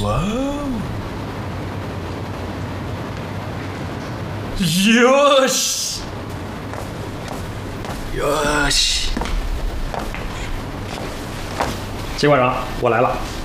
哇哦！よし！よし！ 监管长，我来了。